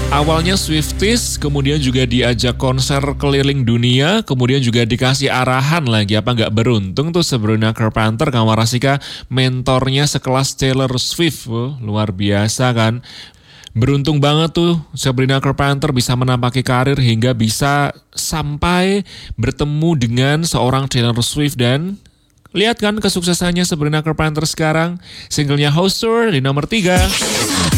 Awalnya Swifties, kemudian juga diajak konser keliling dunia, kemudian juga dikasih arahan lagi. Apa nggak beruntung tuh Sabrina Carpenter, Kang Warasika, mentornya sekelas Taylor Swift. Luar biasa kan. Beruntung banget tuh Sabrina Carpenter bisa menampaki karir hingga bisa sampai bertemu dengan seorang Taylor Swift dan lihat kan kesuksesannya Sabrina Carpenter sekarang. Singlenya Hoster di nomor 3.